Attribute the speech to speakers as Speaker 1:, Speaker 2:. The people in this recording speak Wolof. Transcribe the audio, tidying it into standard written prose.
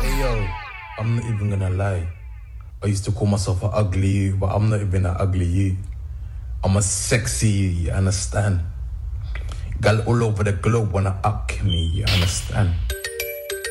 Speaker 1: Hey yo, I'm not even gonna lie. I used to call myself an ugly you, but I'm not even an ugly you. I'm a sexy you, you understand? Gal all over the globe wanna up me, you understand?